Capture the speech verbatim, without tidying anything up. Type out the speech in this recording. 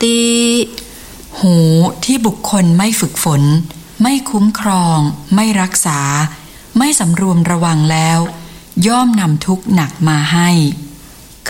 ตีหูที่บุคคลไม่ฝึกฝนไม่คุ้มครองไม่รักษาไม่สำรวมระวังแล้วย่อมนำทุกข์หนักมาให้